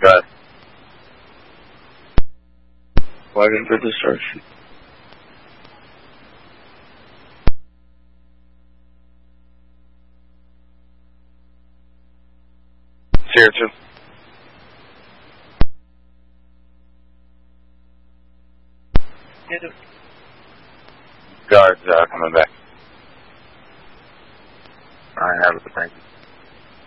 Go ahead. Wagon for destruction. Sierra 2. Guards coming back. I have it, thank you.